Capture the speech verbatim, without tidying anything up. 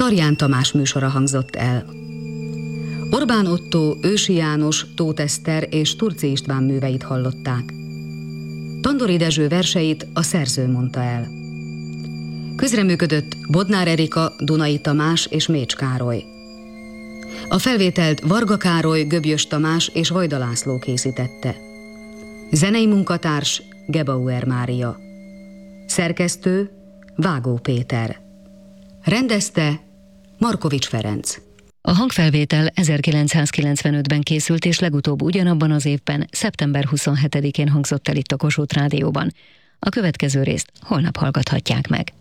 Tarján Tamás műsora hangzott el. Orbán Ottó, Ősi János, Tóth Eszter és Turczy István műveit hallották. Tandori Dezső verseit a szerző mondta el. Közreműködött Bodnár Erika, Dunai Tamás és Mécs Károly. A felvételt Varga Károly, Göbjös Tamás és Vajda László készítette. Zenei munkatárs Gebauer Mária. Szerkesztő Vágó Péter. Rendezte Markovics Ferenc. A hangfelvétel ezerkilencszázkilencvenötben készült, és legutóbb ugyanabban az évben, szeptember huszonhetedikén hangzott el itt a Kossuth Rádióban. A következő részt holnap hallgathatják meg.